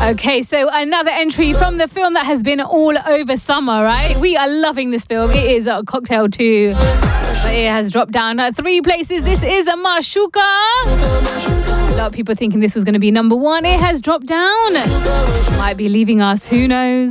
Okay, so another entry from the film that has been all over summer, right? We are loving this film. It is Cocktail 2. But it has dropped down 3 places. This is Mashuka. A lot of people thinking this was going to be number 1. It has dropped down. Might be leaving us. Who knows?